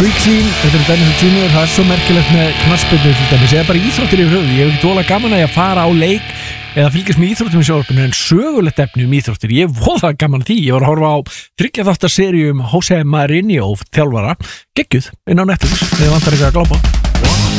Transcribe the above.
Freak Scene, þetta Daniel Junior, það svo merkilegt með knattspyrnu til dæmis, eða bara íþróttir yfir höfuð. Ég hef ekki voðalega gaman að fara á leik eða fylgjast með íþróttum í sjónvarpinu en sögulegt efni íþróttir. Ég hef voðalega gaman að því. Ég var að horfa á 3 þáttar seríu Jose Mourinho þjálfara, geggjuð inn á Netflix, þegar vantar eitthvað að glápa.